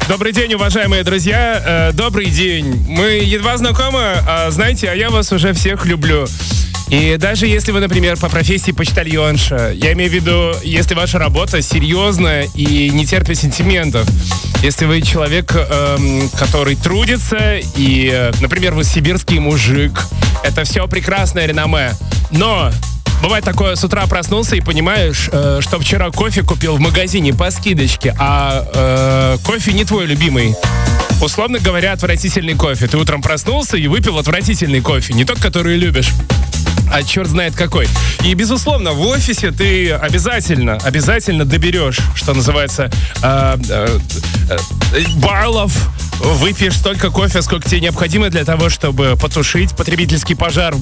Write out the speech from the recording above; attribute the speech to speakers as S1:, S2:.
S1: Добрый день, уважаемые друзья. Добрый день. Мы едва знакомы, знаете, а я вас уже всех люблю. И даже если вы, например, по профессии почтальонша, я имею в виду, если ваша работа серьезная и не терпит сентиментов, если вы человек, который трудится, и, например, вы сибирский мужик, это все прекрасное реноме. Но бывает такое, с утра проснулся и понимаешь, что вчера кофе купил в магазине по скидочке, а кофе не твой любимый. Условно говоря, отвратительный кофе. Ты утром проснулся и выпил отвратительный кофе, не тот, который любишь, а черт знает какой. И, безусловно, в офисе ты обязательно доберешь, что называется, барлов, выпьешь столько кофе, сколько тебе необходимо для того, чтобы потушить потребительский пожар